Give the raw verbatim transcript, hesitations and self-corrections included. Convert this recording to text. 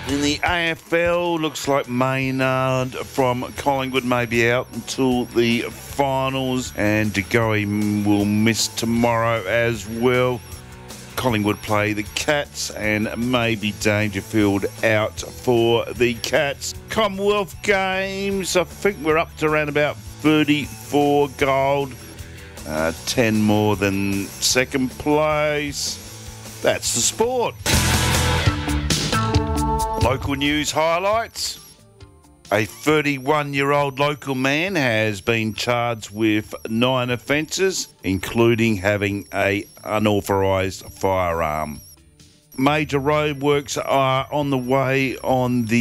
In the A F L, looks like Maynard from Collingwood may be out until the finals, and De Goey will miss tomorrow as well. Collingwood play the Cats, and maybe Dangerfield out for the Cats. Commonwealth Games, I think we're up to around about thirty-four gold, uh, ten more than second place. That's the sport. Local news highlights. A thirty-one-year-old local man has been charged with nine offences, including having an unauthorised firearm. Major roadworks are on the way on the